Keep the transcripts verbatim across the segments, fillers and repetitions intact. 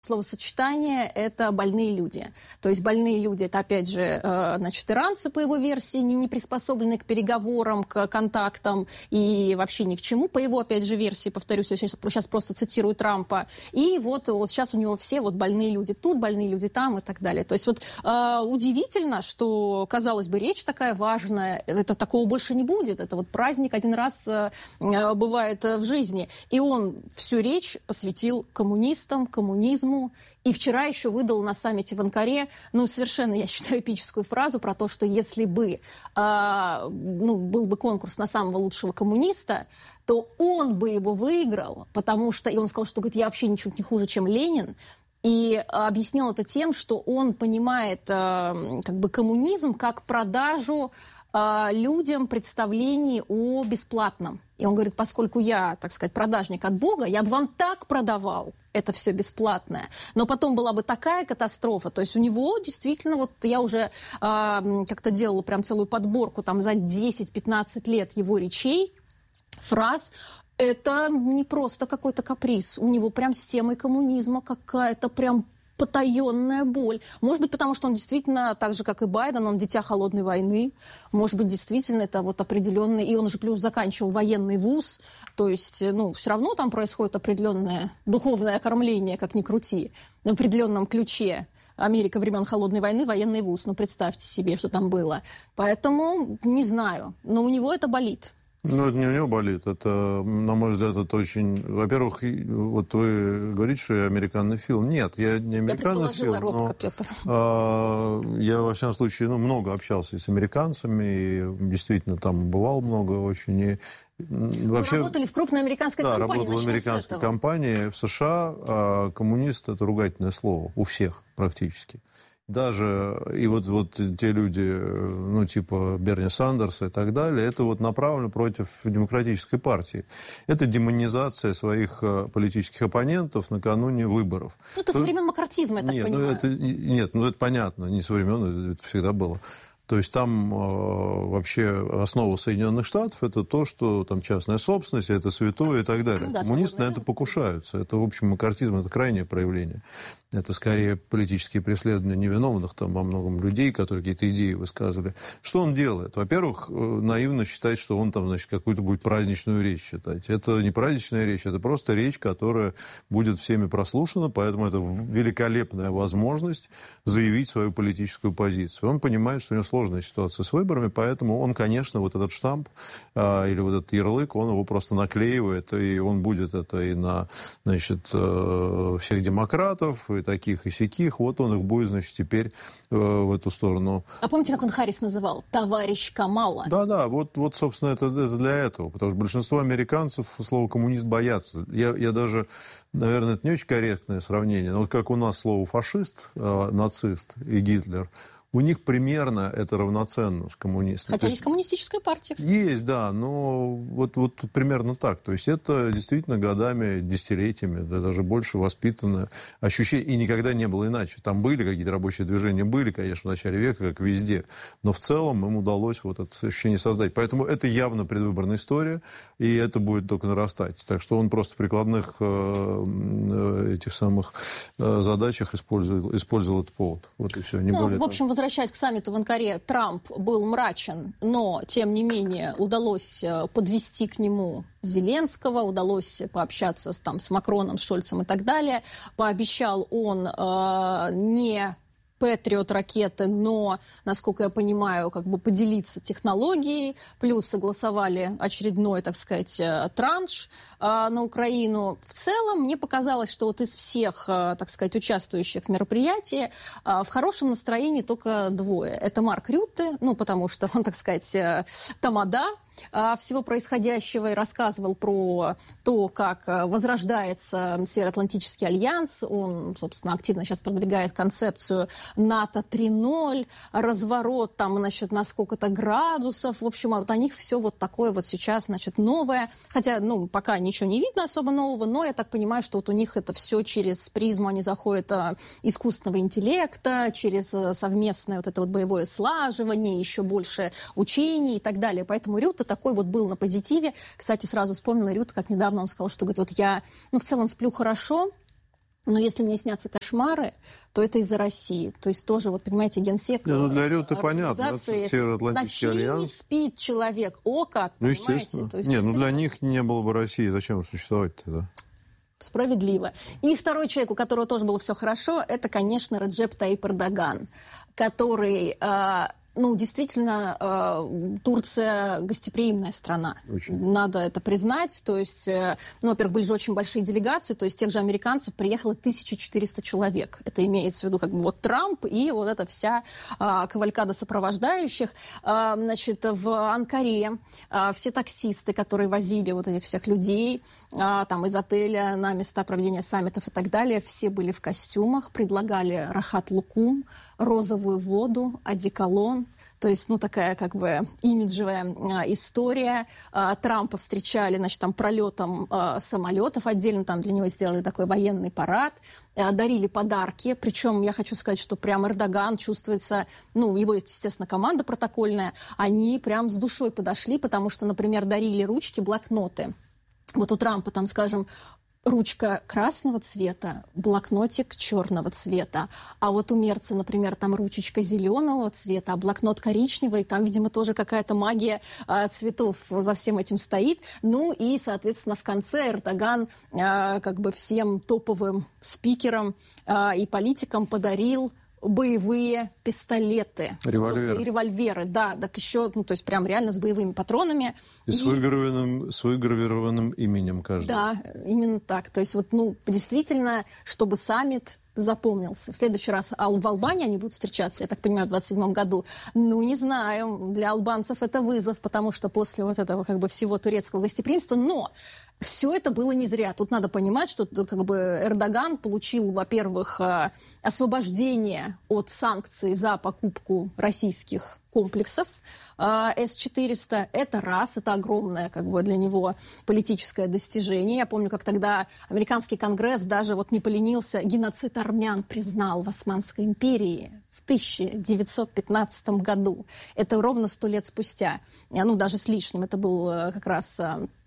словосочетание – это больные люди. То есть больные люди – это, опять же, значит, иранцы, по его версии, не, не приспособлены к переговорам, к контактам и вообще ни к чему. По его, опять же, версии, повторюсь, я сейчас, сейчас просто цитирую Трампа. И вот, вот сейчас у него все вот больные люди тут, больные люди там и так далее. То есть вот э, удивительно, что, казалось бы, речь такая важная, это такого больше не будет. Это вот праздник один раз э, бывает в жизни. И он всю речь посвятил коммунистам, коммунизму. И вчера еще выдал на саммите в Анкаре, ну, совершенно, я считаю, эпическую фразу про то, что если бы э, ну, был бы конкурс на самого лучшего коммуниста, то он бы его выиграл, потому что, и он сказал, что, говорит, я вообще ничуть не хуже, чем Ленин, и объяснил это тем, что он понимает э, как бы коммунизм как продажу людям представлений о бесплатном. И он говорит, поскольку я, так сказать, продажник от Бога, я бы вам так продавал это все бесплатное. Но потом была бы такая катастрофа. То есть у него действительно, вот я уже э, как-то делала прям целую подборку там за десять-пятнадцать лет его речей, фраз. Это не просто какой-то каприз. У него прям с темой коммунизма какая-то прям потаенная боль. Может быть, потому что он действительно, так же, как и Байден, он дитя холодной войны. Может быть, действительно, это вот определенный... И он же плюс заканчивал военный вуз. То есть, ну, все равно там происходит определенное духовное окормление, как ни крути, в определенном ключе. Америка времен холодной войны, военный вуз. Ну, представьте себе, что там было. Поэтому, не знаю, но у него это болит. Ну, это не у него болит. Это, на мой взгляд, это очень... Во-первых, вот вы говорите, что я американофил. Нет, я не американофил. Я робко, Петр. А, я, во всяком случае, ну, много общался и с американцами, и действительно там бывал много очень. И, вообще, вы работали в крупной американской да, компании. Да, работал в американской компании. В США а коммунист – это ругательное слово. У всех практически. Даже, и вот, вот те люди, ну, типа Берни Сандерса и так далее, это вот направлено против демократической партии. Это демонизация своих политических оппонентов накануне выборов. Ну, это со времен маккартизма, я так нет, понимаю. Ну, это, нет, ну, это понятно, не со времен, это всегда было. То есть там э, вообще основа Соединенных Штатов – это то, что там частная собственность, это святое и так далее. Ну, да, коммунисты на это покушаются. Это, в общем, маккартизм – это крайнее проявление. Это скорее политические преследования невиновных там во многом людей, которые какие-то идеи высказывали. Что он делает? Во-первых, наивно считать, что он там, значит, какую-то будет праздничную речь читать. Это не праздничная речь, это просто речь, которая будет всеми прослушана, поэтому это великолепная возможность заявить свою политическую позицию. Он понимает, что у него сложная ситуация с выборами, поэтому он, конечно, вот этот штамп а, или вот этот ярлык, он его просто наклеивает, и он будет это и на, значит, всех демократов, и таких, и сяких, вот он их будет, значит, теперь э, в эту сторону. А помните, как он Харрис называл? Товарищ Камала. Да-да, вот, вот собственно, это, это для этого, потому что большинство американцев слово «коммунист» боятся. Я, я даже, наверное, это не очень корректное сравнение, но вот как у нас слово «фашист», э, «нацист» и «Гитлер», у них примерно это равноценно с коммунистами. Хотя есть, есть коммунистическая партия, кстати. Есть, да, но вот, вот примерно так. То есть это действительно годами, десятилетиями, да, даже больше воспитанное ощущение. И никогда не было иначе. Там были какие-то рабочие движения, были, конечно, в начале века, как везде. Но в целом им удалось вот это ощущение создать. Поэтому это явно предвыборная история, и это будет только нарастать. Так что он просто в прикладных э, этих самых э, задачах использовал, использовал этот повод. Вот и все, не ну, более в общем, того. Возвращаясь к саммиту в Анкаре, Трамп был мрачен, но, тем не менее, удалось подвести к нему Зеленского, удалось пообщаться с, там, с Макроном, с Шольцем и так далее. Пообещал он э, не Патриот-ракеты, но, насколько я понимаю, как бы поделиться технологией, плюс согласовали очередной, так сказать, транш э, на Украину. В целом, мне показалось, что вот из всех, э, так сказать, участвующих в мероприятии э, в хорошем настроении только двое. Это Марк Рютте, ну, потому что он, так сказать, э, тамада всего происходящего и рассказывал про то, как возрождается Североатлантический альянс. Он, собственно, активно сейчас продвигает концепцию НАТО три ноль, разворот там, значит, на сколько-то градусов. В общем, вот о них все вот такое вот сейчас, значит, новое. Хотя, ну, пока ничего не видно особо нового, но я так понимаю, что вот у них это все через призму, они заходят а, искусственного интеллекта, через совместное вот это вот боевое слаживание, еще больше учений и так далее. Поэтому Рютте такой вот был на позитиве. Кстати, сразу вспомнила Рютте, как недавно он сказал, что, говорит, вот я, ну, в целом сплю хорошо, Но если мне снятся кошмары, то это из-за России. То есть тоже, вот понимаете, генсек... Не, ну для Рюты понятно, это Североатлантический альянс. Не спит человек, о как, ну, естественно. То есть, Нет, ну для них не было бы России, зачем существовать тогда? Справедливо. И второй человек, у которого тоже было все хорошо, это, конечно, Реджеп Таyyip Эрдоган, который... Ну, действительно, э, Турция гостеприимная страна. Очень. Надо это признать. То есть, э, ну, во-первых, были же очень большие делегации, то есть тех же американцев приехало тысяча четыреста человек. Это имеется в виду как бы вот Трамп и вот эта вся э, кавалькада сопровождающих. Э, значит, в Анкаре э, все таксисты, которые возили вот этих всех людей э, там из отеля на места проведения саммитов и так далее, все были в костюмах, предлагали рахат лукум, розовую воду, одеколон. То есть, ну, такая как бы имиджевая э, история. Э, Трампа встречали, значит, там пролетом э, самолетов отдельно, там для него сделали такой военный парад, э, дарили подарки. Причем я хочу сказать, что прям Эрдоган чувствуется, ну, его, естественно, команда протокольная, они прям с душой подошли, потому что, например, дарили ручки, блокноты. Вот у Трампа там, скажем, ручка красного цвета, блокнотик черного цвета. А вот у Мерца, например, там ручечка зеленого цвета, а блокнот коричневый. Там, видимо, тоже какая-то магия а, цветов за всем этим стоит. Ну и, соответственно, в конце Эрдоган а, как бы всем топовым спикерам а, и политикам подарил боевые пистолеты. Револьверы. С, револьверы, да. Так еще, ну, то есть прям реально с боевыми патронами. И, и... С, выгравированным, с выгравированным именем каждого. Да, именно так. То есть вот, ну, действительно, чтобы саммит запомнился. В следующий раз в Албании они будут встречаться, я так понимаю, в двадцать седьмом году. Ну, не знаю, для албанцев это вызов, потому что после вот этого как бы всего турецкого гостеприимства, но все это было не зря. Тут надо понимать, что как бы Эрдоган получил, во-первых, освобождение от санкций за покупку российских комплексов эс четыреста. Это раз, это огромное как бы для него политическое достижение. Я помню, как тогда американский конгресс даже вот не поленился, геноцид армян признал в Османской империи в тысяча девятьсот пятнадцатом году. Это ровно сто лет спустя. Ну, даже с лишним. Это был как раз...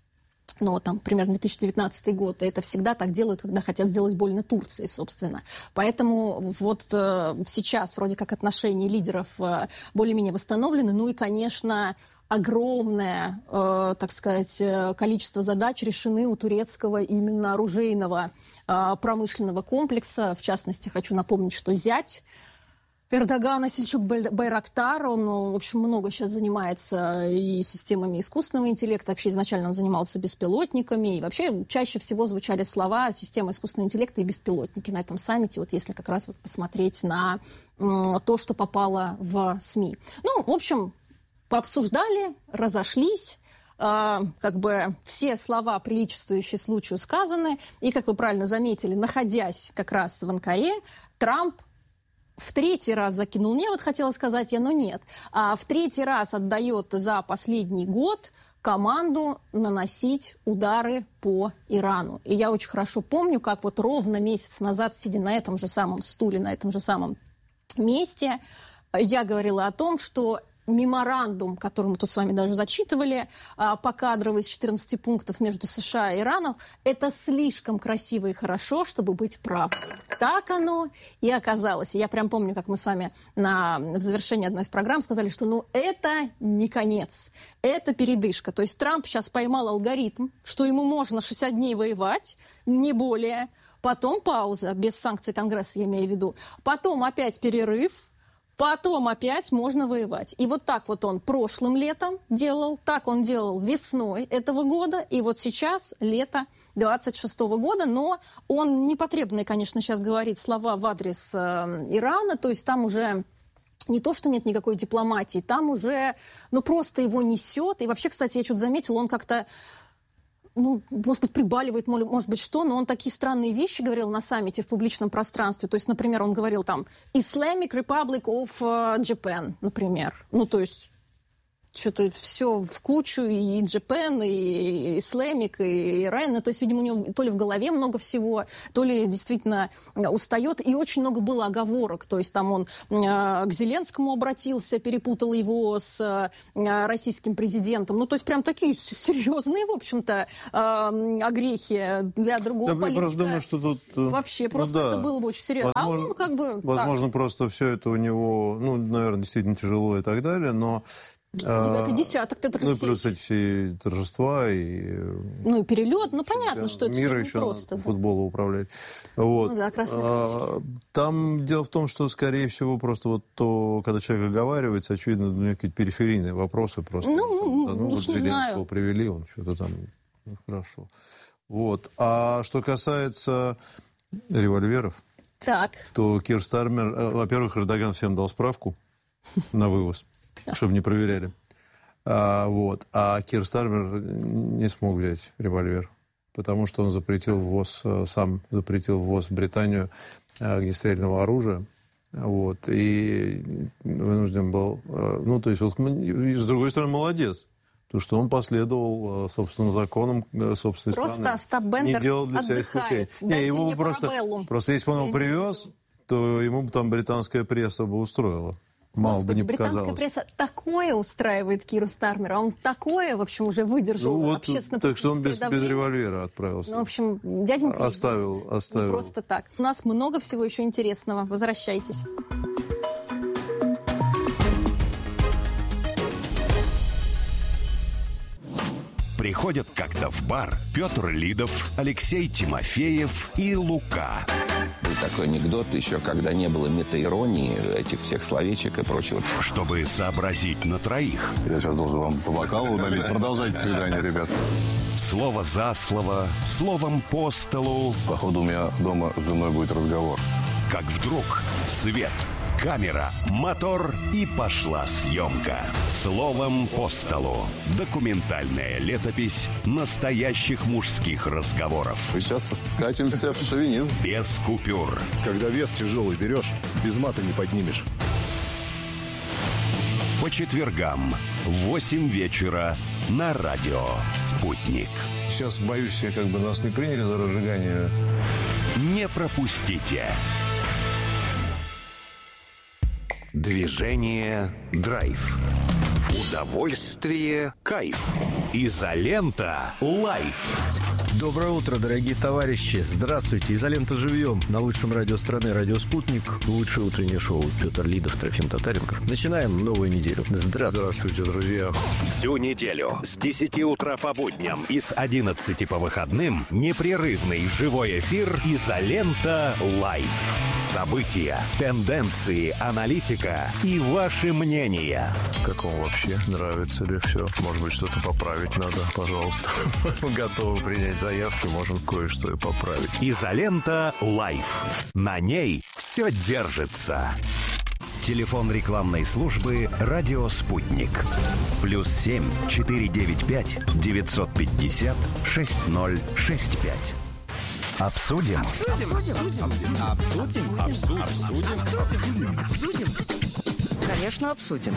ну, там, примерно две тысячи девятнадцатый год. И это всегда так делают, когда хотят сделать больно Турции, собственно. Поэтому вот э, сейчас вроде как отношения лидеров э, более-менее восстановлены. Ну и, конечно, огромное, э, так сказать, количество задач решены у турецкого именно оружейного э, промышленного комплекса. В частности, хочу напомнить, что зять Эрдогана, Сельчук Байрактар, он, в общем, много сейчас занимается и системами искусственного интеллекта. Вообще изначально он занимался беспилотниками. И вообще чаще всего звучали слова «система искусственного интеллекта» и «беспилотники» на этом саммите. Вот если как раз вот посмотреть на м, то, что попало в СМИ. Ну, в общем, пообсуждали, разошлись. Uh, как бы все слова, приличествующие случаю, сказаны. И, как вы правильно заметили, находясь как раз в Анкаре, Трамп в третий раз закинул, не вот хотела сказать я, но нет, а в третий раз отдает за последний год команду наносить удары по Ирану. И я очень хорошо помню, как вот ровно месяц назад, сидя на этом же самом стуле, на этом же самом месте, я говорила о том, что меморандум, который мы тут с вами даже зачитывали, покадровый из четырнадцати пунктов между США и Ираном, это слишком красиво и хорошо, чтобы быть правдой. Так оно и оказалось. Я прям помню, как мы с вами на, в завершении одной из программ сказали, что ну это не конец, это передышка. То есть Трамп сейчас поймал алгоритм, что ему можно шестьдесят дней воевать, не более, потом пауза, без санкций Конгресса, я имею в виду, потом опять перерыв, потом опять можно воевать. И вот так вот он прошлым летом делал, так он делал весной этого года, и вот сейчас лето двадцать шестого года, но он непотребные, конечно, сейчас говорит слова в адрес э, Ирана, то есть там уже не то, что нет никакой дипломатии, там уже, ну, просто его несет. И вообще, кстати, я что-то заметила, он как-то, ну, может быть, прибаливает, может быть, что, но он такие странные вещи говорил на саммите в публичном пространстве. То есть, например, он говорил там «Islamic Republic of Japan», например. Ну, то есть, что-то все в кучу, и Джепен, и Слэмик, и Рен. То есть, видимо, у него то ли в голове много всего, то ли действительно устает. И очень много было оговорок. То есть там он к Зеленскому обратился, перепутал его с российским президентом. Ну, то есть прям такие серьезные, в общем-то, огрехи для другого да, политика. Я просто думаю, что тут... Вообще, просто ну, да. это было бы очень серьезно. Возможно, а он как бы... Возможно, так. просто все это у него, ну, наверное, действительно тяжело и так далее, но... Девятый десяток, Петр Ну, Алексеевич. плюс эти все торжества и... Ну, и перелет, ну, понятно, что это мира все еще просто. Да. Футбола управлять. Вот. Ну, да, красные а, там дело в том, что, скорее всего, просто вот то, когда человек оговаривается, очевидно, у него какие-то периферийные вопросы просто. Ну, да, ну уж вот не Зеленского знаю. привели, он что-то там... Ну, хорошо. Вот. А что касается револьверов, так. то Кир Стармер... Во-первых, Эрдоган всем дал справку на вывоз, чтобы не проверяли. А, вот. а Кир Стармер не смог взять револьвер, потому что он запретил ввоз, сам запретил ввоз в Британию огнестрельного оружия. Вот. И вынужден был... Ну, то есть, вот, с другой стороны, молодец. Потому что он последовал собственным законам собственной просто страны. Остап Бендер не делал для себя исключения. Не, его просто, просто если бы он его привез, то ему бы там британская пресса бы устроила. Мало Господи, бы не британская показалось. пресса такое устраивает Киру Стармера. Он такое, в общем, уже выдержал ну, вот, общественно-политическое так что он без, давление. без револьвера отправился. Ну, в общем, дяденька оставил, есть. оставил. Не просто так. У нас много всего еще интересного. Возвращайтесь. Приходят как-то в бар Петр Лидов, Алексей Тимофеев и Лука. Был такой анекдот еще, когда не было метаиронии, этих всех словечек и прочего. Чтобы сообразить на троих. Я сейчас должен вам по бокалу налить. Продолжайте свидание, ребят. Слово за слово, словом по столу. Походу, у меня дома с женой будет разговор. Как вдруг свет, камера, мотор и пошла съемка. Словом по столу. Документальная летопись настоящих мужских разговоров. Мы сейчас скатимся в шовинизм. Без купюр. Когда вес тяжелый берешь, без мата не поднимешь. По четвергам в восемь вечера на радио «Спутник». Сейчас, боюсь, я как бы нас не приняли за разжигание. Не пропустите. Движение «Драйв». Удовольствие «Кайф». Изолента «Лайф». Доброе утро, дорогие товарищи. Здравствуйте. Изолента живьем. На лучшем радио страны, радио «Спутник». Лучшее утреннее шоу. Петр Лидов, Трофим Татаренков. Начинаем новую неделю. Здравствуйте. Здравствуйте, друзья. Всю неделю с десяти утра по будням и с одиннадцати по выходным непрерывный живой эфир «Изолента Лайф». События, тенденции, аналитика и ваши мнения. Как вам вообще? Нравится ли все? Может быть, что-то поправить надо? Пожалуйста. Готовы принять заявки, можем кое-что и поправить. «Изолента Лайф». На ней все держится. Телефон рекламной службы «Радио Спутник». Плюс семь четыре девять пять девятьсот пятьдесят шесть ноль шесть пять. Обсудим? Обсудим. Обсудим. Обсудим. Обсудим. Обсудим. Обсудим. Конечно, обсудим.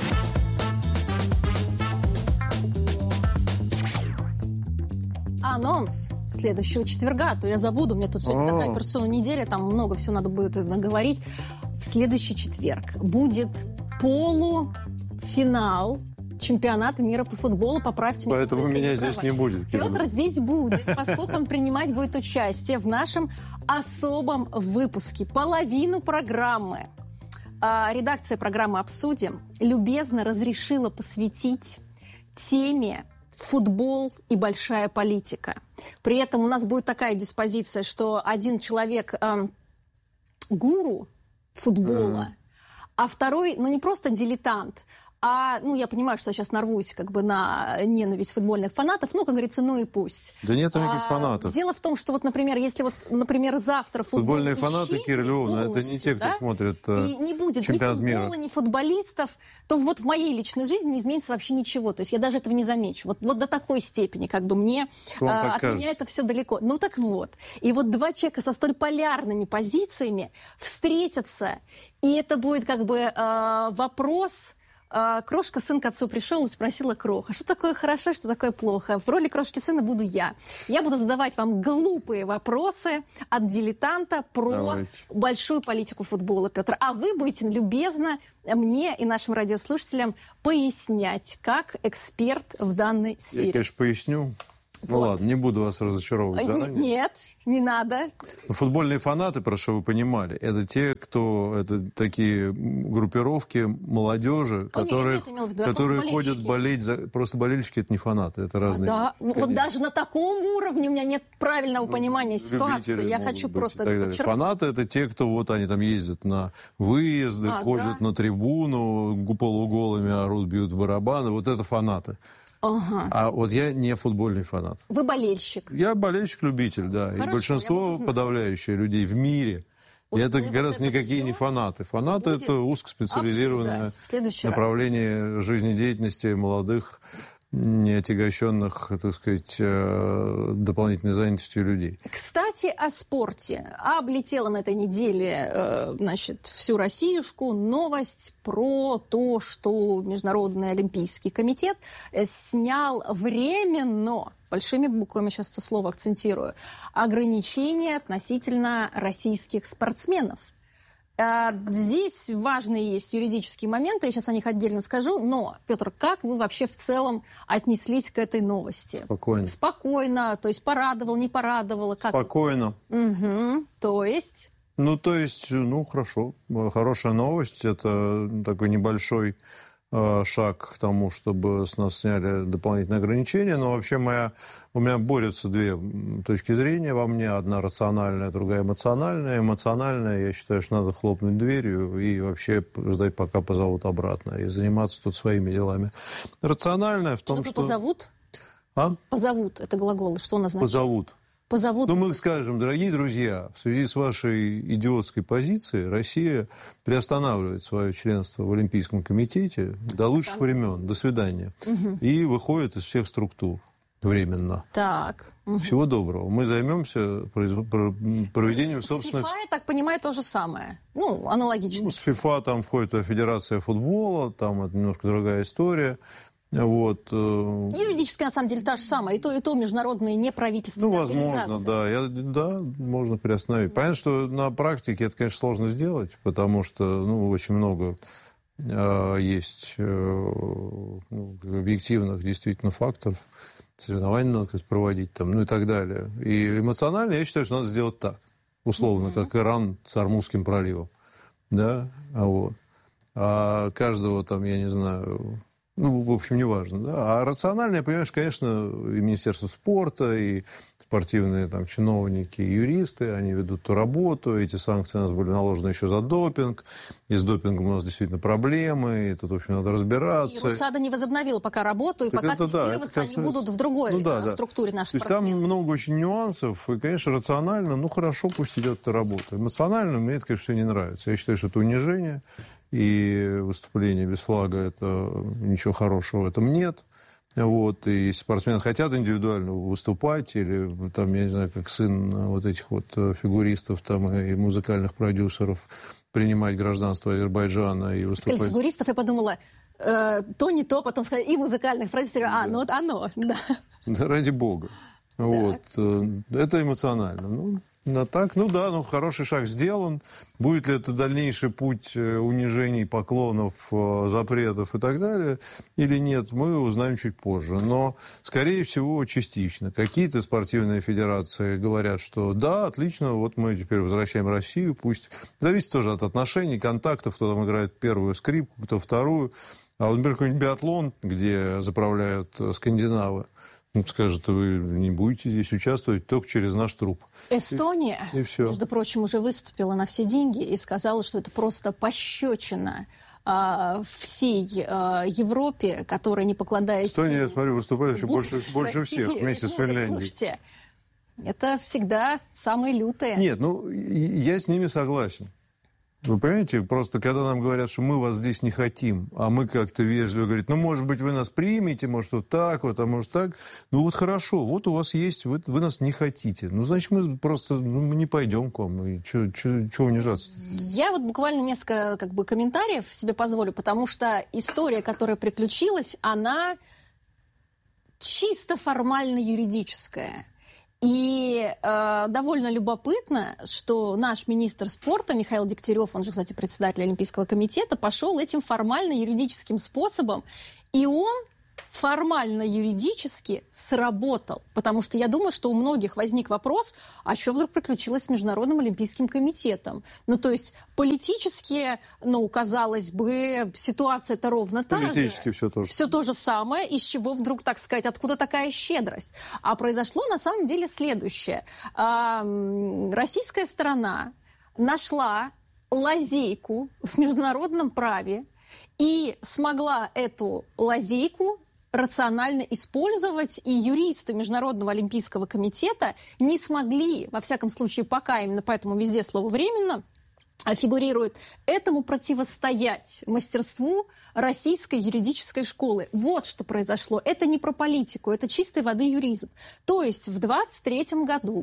Анонс следующего четверга, то я забуду, у меня тут сегодня такая персона недели, там много всего надо будет наговорить. В следующий четверг будет полуфинал чемпионата мира по футболу. Поправьте меня. Поэтому меня здесь не будет. Петр здесь будет, поскольку он принимать будет участие в нашем особом выпуске. Половину программы. А, редакция программы «Обсудим» любезно разрешила посвятить теме футбол и большая политика. При этом у нас будет такая диспозиция, что один человек э, гуру футбола, mm. а второй, ну, не просто дилетант, а, ну, я понимаю, что я сейчас нарвусь как бы на ненависть футбольных фанатов, ну, как говорится, ну и пусть. Да нет никаких а, фанатов. Дело в том, что вот, например, если вот, например, завтра футбол футбольные фанаты, Кира Львовна, это не те, кто да? смотрит и не будет чемпионат ни футбола, мира. ни футболистов, то вот в моей личной жизни не изменится вообще ничего. То есть я даже этого не замечу. Вот, вот до такой степени, как бы мне, а, от кажется. Меня это все далеко. Ну так вот. И вот два человека со столь полярными позициями встретятся, и это будет как бы э, вопрос А, Крошка, сын к отцу пришел и спросила Кроха, что такое хорошо, что такое плохо. В роли Крошки сына буду я. Я буду задавать вам глупые вопросы от дилетанта про Давайте. большую политику футбола, Петр. А вы будете любезно мне и нашим радиослушателям пояснять, как эксперт в данной сфере. Я, конечно, поясню. Ну вот. Ладно, не буду вас разочаровывать заранее. Нет, не надо. Футбольные фанаты, про что вы понимали, это те, кто, это такие группировки молодежи, О, которые, виду, которые ходят болеть за... Просто болельщики — это не фанаты, это разные. А, да, вот даже на таком уровне у меня нет правильного ну, понимания ситуации. Я хочу просто это подчеркнуть. Фанаты — это те, кто вот они там ездят на выезды, а, ходят да? на трибуну, полуголыми орут, бьют в барабаны. Вот это фанаты. Ага. А вот я не футбольный фанат. Вы болельщик? Я болельщик-любитель, да. Хорошо, и большинство подавляющее людей в мире. Вот и это как раз никакие все не фанаты. Фанаты — это узкоспециализированное направление жизнедеятельности молодых, неотягощенных, так сказать, дополнительной занятостью людей. Кстати, о спорте. Облетела на этой неделе, значит, всю Россиюшку новость про то, что Международный олимпийский комитет снял временно, большими буквами сейчас это слово акцентирую, ограничения относительно российских спортсменов. Здесь важные есть юридические моменты, я сейчас о них отдельно скажу, но, Петр, как вы вообще в целом отнеслись к этой новости? Спокойно. Спокойно, то есть порадовал, не порадовало? Как? Спокойно. Угу. То есть? Ну, то есть, ну, хорошо. Хорошая новость, это такой небольшой э, шаг к тому, чтобы с нас сняли дополнительные ограничения, но вообще моя... У меня борются две точки зрения во мне. Одна рациональная, другая эмоциональная. Эмоциональная, я считаю, что надо хлопнуть дверью и вообще ждать, пока позовут обратно, и заниматься тут своими делами. Рациональная в том, что... Что позовут? А? Позовут. Это глагол. Что он означает? Позовут. Позовут. Ну, мы скажем, дорогие друзья, в связи с вашей идиотской позицией Россия приостанавливает свое членство в Олимпийском комитете до лучших так. времен. До свидания. Угу. И выходит из всех структур. Временно. Так. Всего доброго. Мы займемся проведением с, собственных... С ФИФА, я так понимаю, то же самое. Ну, аналогично. Ну, с ФИФА там входит Федерация футбола, там это немножко другая история. Вот. Юридически, на самом деле, та же самая. И то, и то международные неправительственные ну, возможно, организации. Да. Я, да, можно приостановить. Понятно, что на практике это, конечно, сложно сделать, потому что ну, очень много э, есть э, ну, объективных действительно факторов. Соревнования надо как-то проводить, там, ну и так далее. И эмоционально я считаю, что надо сделать так. Условно, mm-hmm. как Иран с Ормузским проливом. Да? А, вот. а каждого там, я не знаю... Ну, в общем, неважно. Да? А рационально, я понимаю, конечно, и Министерство спорта, и спортивные там, чиновники, и юристы, они ведут ту работу. Эти санкции у нас были наложены еще за допинг. И с допингом у нас действительно проблемы. И тут, в общем, надо разбираться. И РУСАДА не возобновила пока работу, и так пока это, тестироваться да, это, они будут в другой ну, да, структуре да. наших То спортсменов. Есть там много очень нюансов. И, конечно, рационально, ну, хорошо, пусть идет эта работа. Эмоционально мне это, конечно, все не нравится. Я считаю, что это унижение. И выступление без флага, это ничего хорошего в этом нет. Вот. И если спортсмены хотят индивидуально выступать, или там, я не знаю, как сын вот этих вот фигуристов там, и музыкальных продюсеров, принимать гражданство Азербайджана и выступать... Сказали фигуристов, я подумала, э, то не то, потом сказали, и музыкальных продюсеров, а, да. ну вот оно, да. Да, ради бога. Вот. Это эмоционально. Ну, а так, ну да, ну хороший шаг сделан. Будет ли это дальнейший путь унижений, поклонов, запретов и так далее, или нет, мы узнаем чуть позже. Но, скорее всего, частично. Какие-то спортивные федерации говорят, что да, отлично, вот мы теперь возвращаем Россию, пусть... Зависит тоже от отношений, контактов, кто там играет первую скрипку, кто вторую. А вот, например, какой-нибудь биатлон, где заправляют скандинавы, ну, скажет, вы не будете здесь участвовать только через наш труп. Эстония, и, и все. Между прочим, уже выступила на все деньги и сказала, что это просто пощечина а, всей а, Европе, которая, не покладаясь... Эстония, я смотрю, выступает еще больше, больше всех вместе ну, с Финляндией. Слушайте, это всегда самые лютые. Нет, ну, я с ними согласен. Вы понимаете, просто когда нам говорят, что мы вас здесь не хотим, а мы как-то вежливо говорим, ну, может быть, вы нас примете, может, вот так вот, а может так. Ну, вот хорошо, вот у вас есть, вы, вы нас не хотите. Ну, значит, мы просто ну, мы не пойдем к вам. И чего унижаться? Я вот буквально несколько как бы, комментариев себе позволю, потому что история, которая приключилась, она чисто формально-юридическая. И э, довольно любопытно, что наш министр спорта Михаил Дегтярев, он же, кстати, председатель Олимпийского комитета, пошел этим формально-юридическим способом, и он формально-юридически сработал. Потому что я думаю, что у многих возник вопрос, а что вдруг приключилось с Международным Олимпийским комитетом? Ну, то есть политически, ну, казалось бы, ситуация-то ровно та же. Политически все то же. Все то же самое, из чего вдруг, так сказать, откуда такая щедрость? А произошло на самом деле следующее. Российская сторона нашла лазейку в международном праве и смогла эту лазейку рационально использовать, и юристы Международного Олимпийского комитета не смогли, во всяком случае пока, именно поэтому везде слово «временно» фигурирует, этому противостоять мастерству российской юридической школы. Вот что произошло. Это не про политику, это чистой воды юризм. То есть в двадцать третьем году,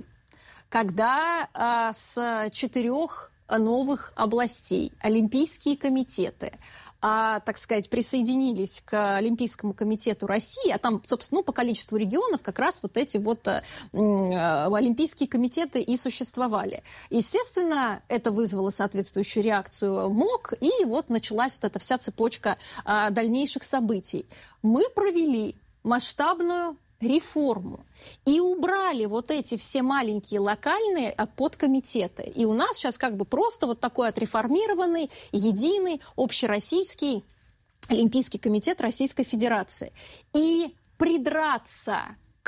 когда а, с четырех новых областей олимпийские комитеты а, так сказать, присоединились к Олимпийскому комитету России, а там, собственно, ну, по количеству регионов как раз вот эти вот э, олимпийские комитеты и существовали. Естественно, это вызвало соответствующую реакцию МОК, и вот началась вот эта вся цепочка э, дальнейших событий. Мы провели масштабную реформу и убрали вот эти все маленькие локальные подкомитеты. И у нас сейчас как бы просто вот такой отреформированный, единый, общероссийский Олимпийский комитет Российской Федерации. И придраться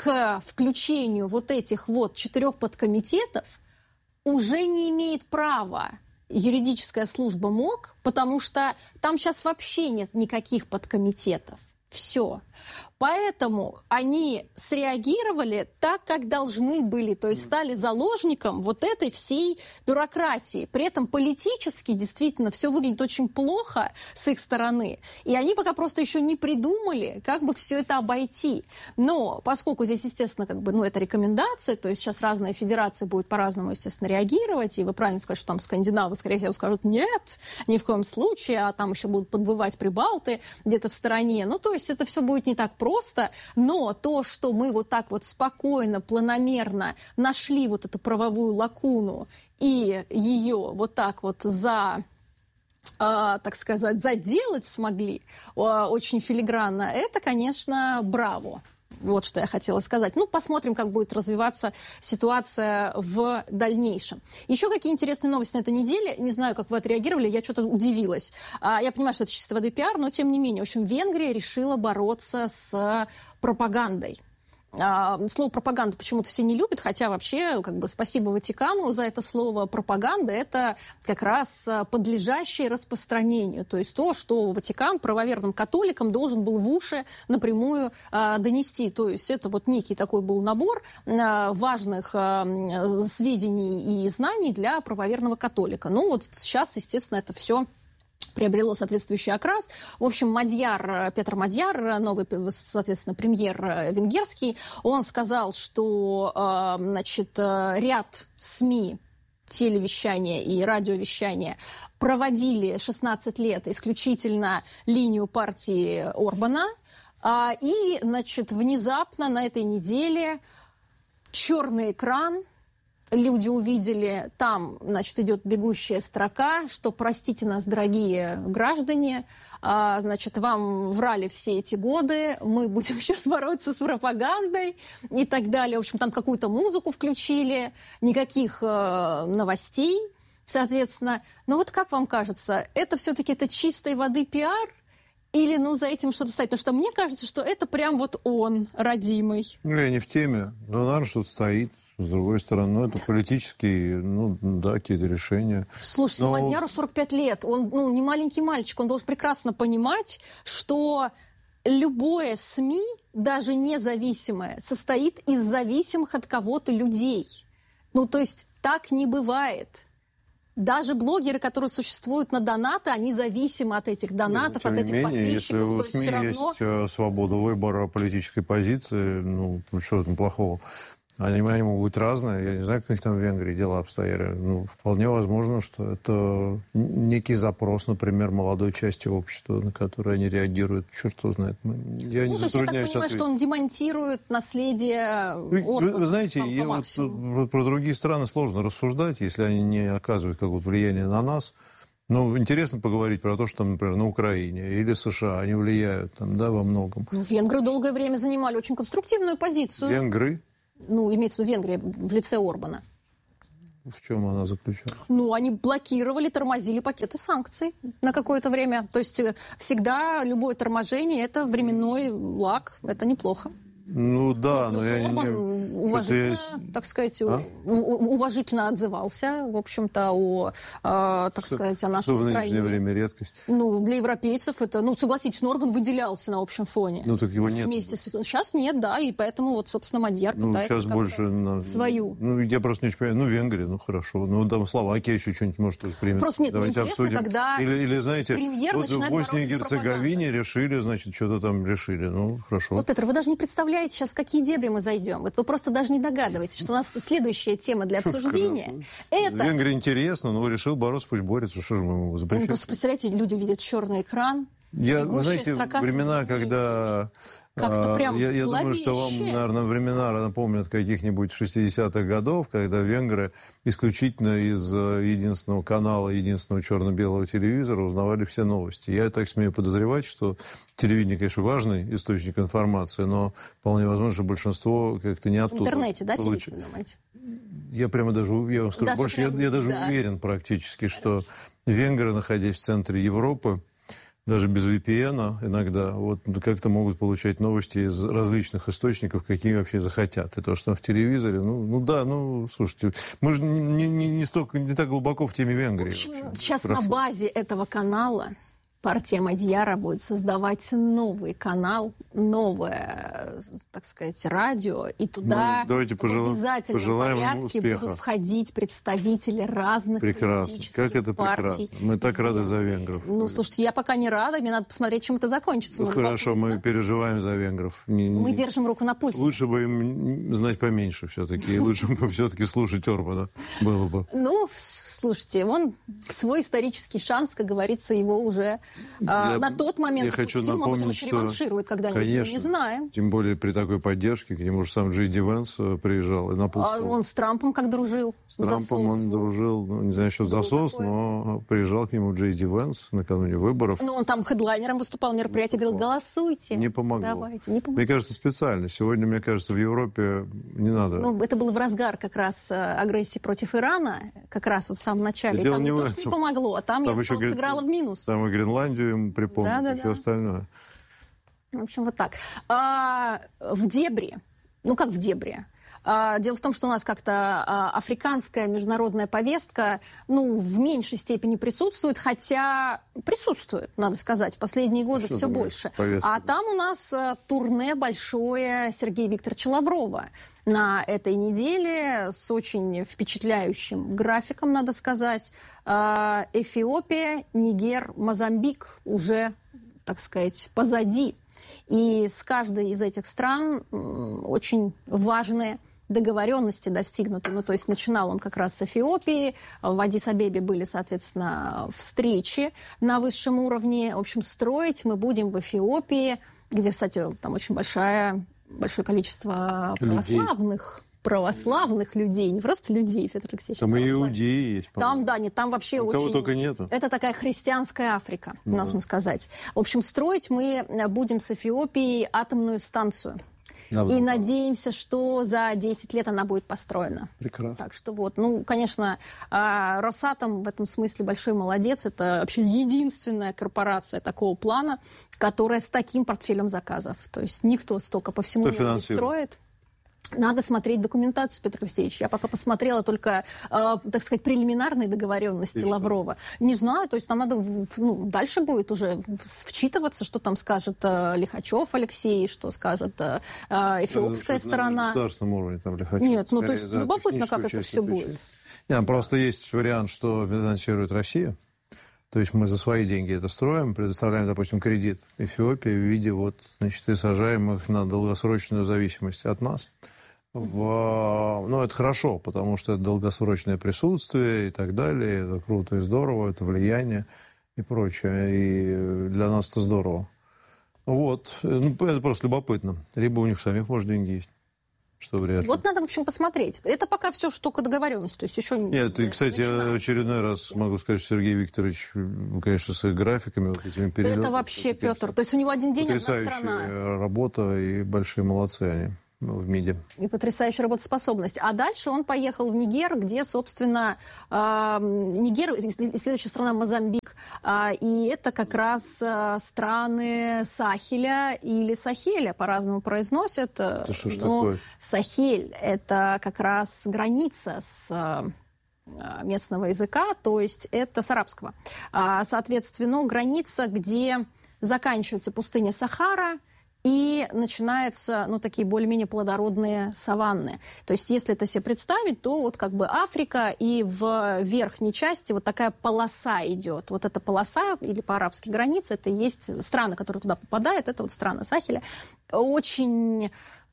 к включению вот этих вот четырех подкомитетов уже не имеет права юридическая служба МОК, потому что там сейчас вообще нет никаких подкомитетов. Все. Поэтому они среагировали так, как должны были, то есть стали заложником вот этой всей бюрократии. При этом политически действительно все выглядит очень плохо с их стороны, и они пока просто еще не придумали, как бы все это обойти. Но поскольку здесь, естественно, как бы, ну, это рекомендация, то есть сейчас разные федерации будут по-разному, естественно, реагировать, и вы правильно сказали, что там скандинавы, скорее всего, скажут «нет, ни в коем случае», а там еще будут подвывать прибалты где-то в стороне. Ну, то есть это все будет не так просто. Просто, но то, что мы вот так вот спокойно, планомерно нашли вот эту правовую лакуну и ее вот так вот за, э, так сказать, заделать смогли э, очень филигранно, это, конечно, браво. Вот что я хотела сказать. Ну, посмотрим, как будет развиваться ситуация в дальнейшем. Еще какие интересные новости на этой неделе. Не знаю, как вы отреагировали, я что-то удивилась. Я понимаю, что это чистой воды пиар, но тем не менее. В общем, Венгрия решила бороться с пропагандой. Слово «пропаганда» почему-то все не любят, хотя вообще, как бы, спасибо Ватикану за это слово. Пропаганда – это как раз подлежащее распространению. То есть то, что Ватикан правоверным католикам должен был в уши напрямую а, донести. То есть это вот некий такой был набор а, важных а, сведений и знаний для правоверного католика. Ну вот сейчас, естественно, это все приобрело соответствующий окрас. В общем, Мадьяр, Петр Мадьяр, новый, соответственно, премьер венгерский, он сказал, что, значит, ряд СМИ, телевещания и радиовещания проводили шестнадцать лет исключительно линию партии Орбана, и, значит, внезапно на этой неделе черный экран, люди увидели, там, значит, идет бегущая строка, что простите нас, дорогие граждане, а, значит, вам врали все эти годы, мы будем сейчас бороться с пропагандой и так далее. В общем, там какую-то музыку включили, никаких э, новостей, соответственно. Но вот как вам кажется, это все-таки это чистой воды пиар? Или, ну, за этим что-то стоит? Потому что мне кажется, что это прям вот он, родимый. Ну, я не в теме, но, наверное, что-то стоит. С другой стороны, ну, это политические, ну, да, какие-то решения. Слушайте, но... Мадьяру сорок пять лет, он, ну, не маленький мальчик, он должен прекрасно понимать, что любое СМИ, даже независимое, состоит из зависимых от кого-то людей. Ну, то есть так не бывает. Даже блогеры, которые существуют на донаты, они зависимы от этих донатов, Нет, от этих менее, подписчиков. Если у СМИ равно... есть свобода выбора политической позиции, ну, что там плохого? Они, они могут быть разные. Я не знаю, как там в Венгрии дела обстояли. Ну, вполне возможно, что это некий запрос, например, молодой части общества, на который они реагируют. Черт его знает. Я ну, не то есть я так понимаю, ответить. что он демонтирует наследие Орбана. Вы, вы знаете, я вот, вот про другие страны сложно рассуждать, если они не оказывают какого-то влияния на нас. Ну, интересно поговорить про то, что, например, на Украине или США они влияют там, да, во многом. Ну, венгры долгое время занимали очень конструктивную позицию. Венгры? Ну, имеется в виду Венгрия в лице Орбана. В чем она заключалась? Ну, они блокировали, тормозили пакеты санкций на какое-то время. То есть всегда любое торможение – это временной лаг, это неплохо. Ну да, но я Орбан не... уважительно, есть... так сказать, а? уважительно отзывался, в общем-то, о, э, так что, сказать, о нашей что стране. Что в нынешнее время редкость? Ну, для европейцев это, ну, согласитесь, но Орбан выделялся на общем фоне. Ну, так его нет. Вместе с... Сейчас нет, да, и поэтому, вот, собственно, Мадьяр ну, пытается сейчас больше на... свою. Ну, я просто не очень понимаю. Ну, Венгрия, ну, хорошо. Ну, там Словакия еще что-нибудь может тоже примет. Просто нет, давайте интересно, обсудим. когда или, или, знаете, премьер вот в Боснии и Герцеговине решили, значит, что-то там решили. Ну, хорошо. Вот, Петр, вы даже не представляете сейчас, в какие дебри мы зайдем. Вот вы просто даже не догадываетесь, что у нас следующая тема для обсуждения. Это... Венгрия интересно, но решил бороться, пусть борется. Что же мы ему запрещаем? Ну, просто представляете, люди видят черный экран. Я, вы знаете, времена, когда... Как-то прям я, я думаю, что вам, наверное, времена напомнят каких-нибудь шестидесятых годов, когда венгры исключительно из единственного канала, единственного черно-белого телевизора узнавали все новости. Я так смею подозревать, что телевидение, конечно, важный источник информации, но вполне возможно, что большинство как-то не оттуда. В интернете, да, получ... сидите, вы думаете? Я прямо даже, я вам скажу даже больше, прям, я, я даже да. уверен практически, что венгры, находясь в центре Европы, даже без ви пи эн иногда, вот как-то могут получать новости из различных источников, какие вообще захотят. И то, что там в телевизоре, ну, ну да, ну, слушайте, мы же не, не, не, столько, не так глубоко в теме Венгрии. В общем, вообще. сейчас Хорошо. На базе этого канала партия Мадьяра будет создавать новый канал, новое, так сказать, радио, и туда ну, давайте пожела... в обязательном порядке успеха. Будут входить представители разных прекрасно. политических Как это партий. Прекрасно. Мы так рады за венгров. Ну, слушайте, я пока не рада, мне надо посмотреть, чем это закончится. Ну, хорошо, мы да? переживаем за венгров. Не, мы не... держим руку на пульсе. Лучше бы им знать поменьше все-таки, и лучше бы все-таки слушать Орбана было бы. Ну, слушайте, он свой исторический шанс, как говорится, его уже на тот момент хочу допустил, напомнить, но потом еще реванширует когда-нибудь, конечно, мы не знаем. Тем более при такой поддержке, к нему же сам Джей Ди Венс приезжал и напутствовал. А он с Трампом как дружил? С Трампом засос. Он дружил, ну, не знаю, что засос, такое. Но приезжал к нему Джей Ди Венс накануне выборов. Ну, он там хедлайнером выступал, мероприятие, говорил, голосуйте. Не помогло. Давайте, не помогло. Мне кажется, специально. Сегодня, мне кажется, в Европе не надо. Ну, это было в разгар как раз агрессии против Ирана, как раз вот в самом начале. Дело и там не не в то, этом. что не помогло, а там, там я сказала, сыграла в минус. Там и Гренландию им припомнили, да, да, и все да. остальное. В общем, вот так. А, в дебри, ну как в дебри, а, дело в том, что у нас как-то а, африканская международная повестка, ну, в меньшей степени присутствует, хотя присутствует, надо сказать, в последние годы что все больше. Повестка? А там у нас а, турне большое Сергея Викторовича Лаврова на этой неделе с очень впечатляющим графиком, надо сказать. А, Эфиопия, Нигер, Мозамбик уже, так сказать, позади. И с каждой из этих стран очень важные договоренности достигнуты. Ну, то есть начинал он как раз с Эфиопии. В Аддис-Абебе были, соответственно, встречи на высшем уровне. В общем, строить мы будем в Эфиопии, где, кстати, там очень большая, большое количество православных православных людей, не просто людей, Петр Алексеевич. Там и иудеи есть, по-моему. Там, да, нет, там вообще Никого очень... только нету. Это такая христианская Африка, ну, нужно да. сказать. В общем, строить мы будем с Эфиопией атомную станцию. Да, и да. надеемся, что за десять лет она будет построена. Прекрасно. Так что вот, ну, конечно, Росатом в этом смысле большой молодец. Это вообще единственная корпорация такого плана, которая с таким портфелем заказов. То есть никто столько по всему миру не строит. Надо смотреть документацию, Петр Алексеевич. Я пока посмотрела только, э, так сказать, прелиминарные договоренности Лаврова. Не знаю, то есть там надо, ну, дальше будет уже вчитываться, что там скажет э, Лихачев Алексей, что скажет э, эфиопская это, сторона. На государственном уровне там Лихачев. Нет, ну то есть любопытно, как это все будет. Нет, просто есть вариант, что финансирует Россия. То есть мы за свои деньги это строим, предоставляем, допустим, кредит Эфиопии в виде вот, значит, и сажаем их на долгосрочную зависимость от нас. В... Ну, это хорошо, потому что это долгосрочное присутствие и так далее. Это круто и здорово, это влияние и прочее. И для нас это здорово. Вот. Ну, это просто любопытно. Либо у них самих, может, деньги есть. Что вряд ли. Вот надо, в общем, посмотреть. Это пока все что только договоренность. То есть еще Нет, и, кстати, я очередной раз могу сказать, что Сергей Викторович, конечно, с их графиками, вот этими перелетами. Это вообще, это, Петр, то есть у него один день, одна страна. Потрясающая работа, и большие молодцы они в МИДе. И потрясающая работоспособность. А дальше он поехал в Нигер, где, собственно, э, Нигер и следующая страна Мозамбик. Э, и это как раз э, страны Сахеля или Сахеля, по-разному произносят. Это что ж Но такое? Сахель – это как раз граница с... Э, местного языка, то есть это с арабского. Э, соответственно, граница, где заканчивается пустыня Сахара, и начинаются, ну, такие более-менее плодородные саванны. То есть, если это себе представить, то вот как бы Африка, и в верхней части вот такая полоса идет. Вот эта полоса, или по-арабски граница, это и есть страны, которые туда попадают, это вот страны Сахеля. Очень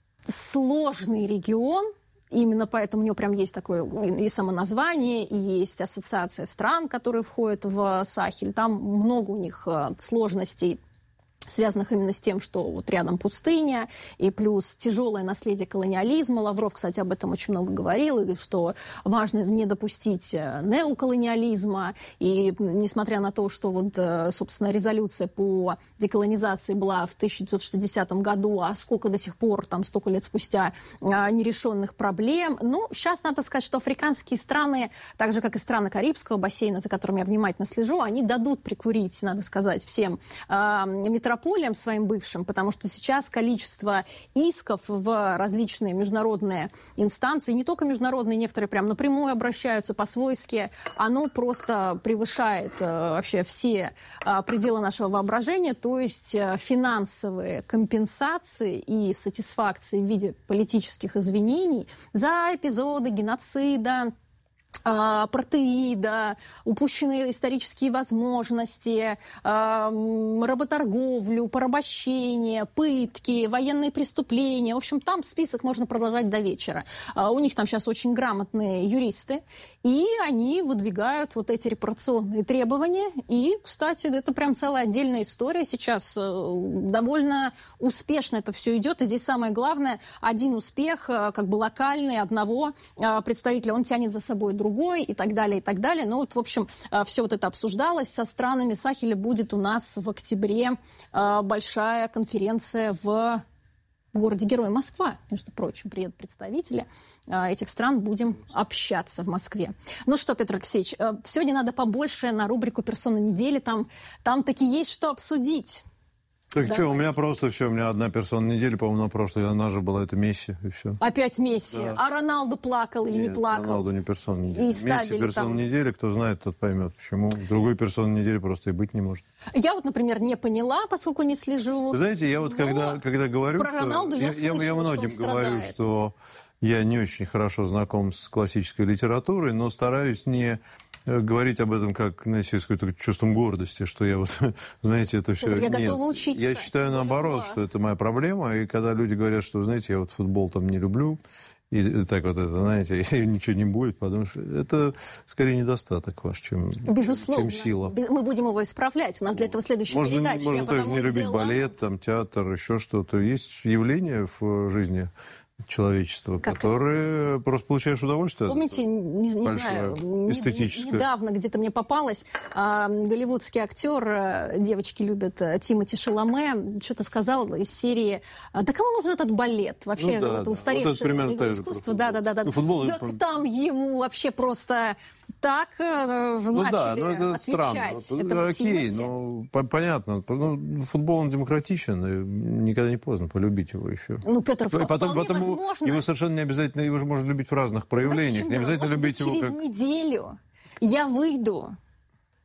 сложный регион, именно поэтому у него прям есть такое и самоназвание, и есть ассоциация стран, которые входят в Сахель. Там много у них сложностей, связанных именно с тем, что вот рядом пустыня, и плюс тяжелое наследие колониализма. Лавров, кстати, об этом очень много говорил, и что важно не допустить неоколониализма. И несмотря на то, что вот, собственно, резолюция по деколонизации была в тысяча девятьсот шестидесятом году, а сколько до сих пор, там, столько лет спустя, нерешенных проблем. Ну, сейчас надо сказать, что африканские страны, так же, как и страны Карибского бассейна, за которым я внимательно слежу, они дадут прикурить, надо сказать, всем метрополиям, своим бывшим, потому что сейчас количество исков в различные международные инстанции, не только международные, некоторые прям напрямую обращаются по-свойски, оно просто превышает э, вообще все э, пределы нашего воображения, то есть э, финансовые компенсации и сатисфакции в виде политических извинений за эпизоды геноцида, протеида, упущенные исторические возможности, работорговлю, порабощение, пытки, военные преступления. В общем, там список можно продолжать до вечера. У них там сейчас очень грамотные юристы, и они выдвигают вот эти репарационные требования. И, кстати, это прям целая отдельная история. Сейчас довольно успешно это все идет. И здесь самое главное, один успех, как бы локальный, одного представителя, он тянет за собой другой, и так далее, и так далее. Ну, вот, в общем, все вот это обсуждалось со странами Сахеля. Будет у нас в октябре большая конференция в городе-герой Москва. Между прочим, приедут представители этих стран, будем общаться в Москве. Ну что, Петр Алексеевич, сегодня надо побольше на рубрику «Персона недели». Там, там таки есть что обсудить. Так что, у меня просто все, у меня одна персона недели, по-моему, на прошлой, она же была, это Месси, и все. Опять Месси. Да. А Роналду плакал или Нет, не плакал? Роналду не персона недели. И Месси персона там... недели, кто знает, тот поймет, почему. Другой персоны недели просто и быть не может. Я вот, например, не поняла, поскольку не слежу. Вы знаете, я вот когда, когда говорю, про что... Роналду я, я, слышала, я многим что говорю, что я не очень хорошо знаком с классической литературой, но стараюсь не... говорить об этом как, знаете, с каким-то чувством гордости, что я вот, знаете, это все... Петр, я Нет, готова учиться. Я считаю наоборот, что это моя проблема, и когда люди говорят, что, знаете, я вот футбол там не люблю, и, и так вот это, знаете, ничего не будет, потому что это скорее недостаток ваш, чем, Безусловно. чем сила. Мы будем его исправлять. У нас для этого следующая можно, передача. Можно тоже не любить балет, там, театр, еще что-то. Есть явления в жизни человечества, как которые это? Просто получаешь удовольствие. Помните, не, не знаю, эстетическое. Недавно где-то мне попалось а, голливудский актер, девочки любят, Тимоти Шаломе, что-то сказал из серии: да кому нужен этот балет? Вообще, ну, да, это да. устаревшее вот искусство. Да, да, да, да. Ну, футбол, так это... там ему вообще просто так э, ну, начали да, ну, это отвечать. Странно. Это окей, ну, понятно. Ну, футбол он демократичен, и никогда не поздно полюбить его еще. Ну, Петр, и потом, потом возможно. Его совершенно не обязательно, его же можно любить в разных проявлениях. Не обязательно Может любить быть, его через как... неделю я выйду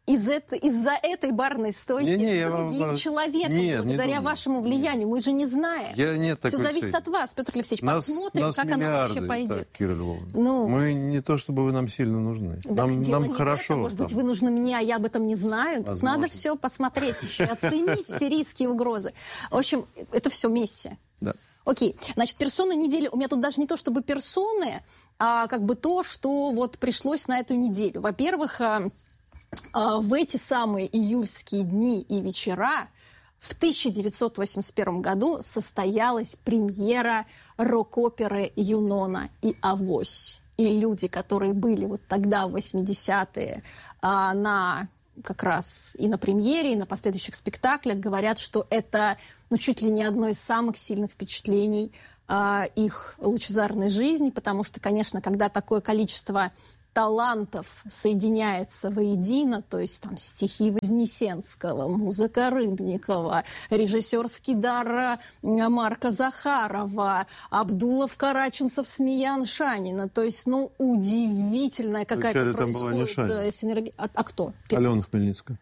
из это, из-за этой барной стойки не, не, другим вам... человеком, нет, благодаря не вашему влиянию. Мы же не знаем. Я нет Все зависит цель. от вас, Петр Алексеевич. Нас, Посмотрим, нас как миллиарды, оно вообще пойдет. Так, Кира Львовна. Ну, мы не то, чтобы вы нам сильно нужны. Да, нам нам хорошо. Это, может там. быть, вы нужны мне, а я об этом не знаю. Тут надо все посмотреть еще, оценить все риски и угрозы. В общем, это все миссия. Да. Окей, значит, персона недели. У меня тут даже не то чтобы персоны, а как бы то, что вот пришлось на эту неделю. Во-первых, в эти самые июльские дни и вечера в тысяча девятьсот восемьдесят первом году состоялась премьера рок-оперы «Юнона и Авось». И люди, которые были вот тогда, в восьмидесятые, на как раз и на премьере, и на последующих спектаклях, говорят, что это ну, чуть ли не одно из самых сильных впечатлений их лучезарной жизни, потому что, конечно, когда такое количество талантов соединяется воедино, то есть там стихи Вознесенского, музыка Рыбникова, режиссерский дар Марка Захарова, Абдулов, Караченцев, Смеян, Шанина. То есть, ну, удивительная какая-то происходит синергия. А, а кто? Алена Хмельницкая.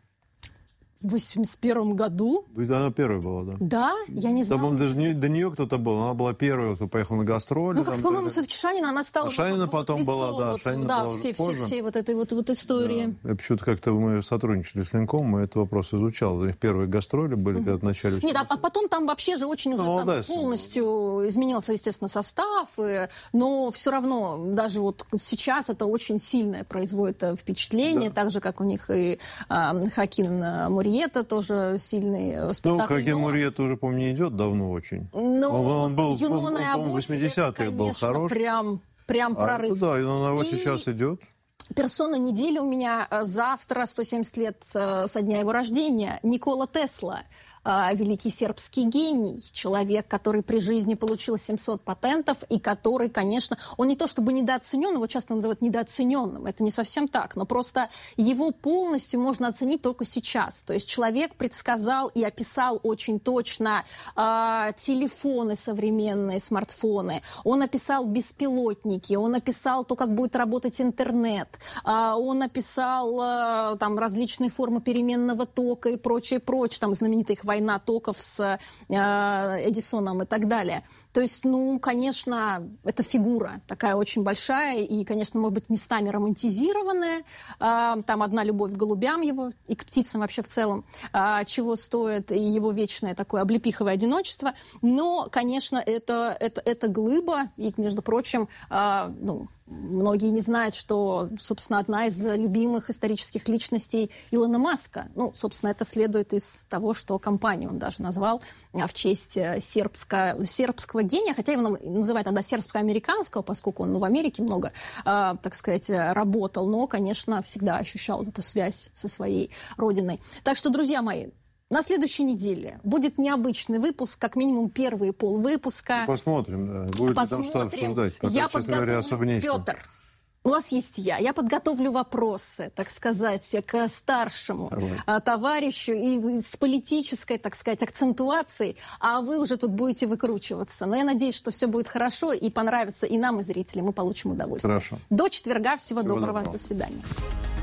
В восемьдесят первом году? Она первая была, да. Да? Я не знала. Там, даже не, до нее кто-то был. Она была первая, кто поехал на гастроли. Ну, как, по-моему, все-таки Шанина, она стала... А Шанина вот, потом лицо, была, да. Вот, Шанина да, была все, позже. все, все вот этой вот, вот истории. Да. Я почему-то как-то мы сотрудничали с Ленком, мы этот вопрос изучал. У них первые гастроли были, mm-hmm. когда в начале... Нет, а, а потом там вообще же очень уже ну, там, полностью изменился, естественно, состав. И, но все равно, даже вот сейчас это очень сильное производит впечатление. Да. Так же, как у них и а, Хакин Мурьета тоже сильный спектакль. Ну, Хакин Мурьета уже, помню, не идет давно очень. Но он, он был, Юнона и Авось, в восьмидесятых был хорош. Прям, прям прорыв. А, да, Юнона и Авось сейчас идет. Персона недели у меня завтра, сто семьдесят лет со дня его рождения, Никола Тесла. Великий сербский гений, человек, который при жизни получил семьсот патентов и который, конечно, он не то чтобы недооценен, его часто называют недооцененным, это не совсем так, но просто его полностью можно оценить только сейчас. То есть человек предсказал и описал очень точно э, телефоны современные, смартфоны, он описал беспилотники, он описал то, как будет работать интернет, э, он описал э, там различные формы переменного тока и прочее, прочее, там знаменитых война токов с э, Эдисоном и так далее. То есть, ну, конечно, это фигура такая очень большая и, конечно, может быть, местами романтизированная. Э, там одна любовь к голубям его и к птицам вообще в целом, э, чего стоит и его вечное такое облепиховое одиночество. Но, конечно, это, это, это глыба. И, между прочим, э, ну, многие не знают, что, собственно, одна из любимых исторических личностей Илона Маска. Ну, собственно, это следует из того, что компанию он даже назвал в честь сербско, сербского гения, хотя его называют тогда сербско-американского, поскольку он ну, в Америке много, э, так сказать, работал, но, конечно, всегда ощущал эту связь со своей родиной. Так что, друзья мои, на следующей неделе будет необычный выпуск, как минимум первые полвыпуска. Посмотрим, да. Будет Посмотрим. Ли там что обсуждать. Пока, я честно говоря, особо нечего. Петр, у вас есть я. Я подготовлю вопросы, так сказать, к старшему Давай. товарищу и с политической, так сказать, акцентуацией, а вы уже тут будете выкручиваться. Но я надеюсь, что все будет хорошо и понравится и нам, и зрителям. Мы получим удовольствие. Хорошо. До четверга. Всего, Всего доброго. доброго. До свидания.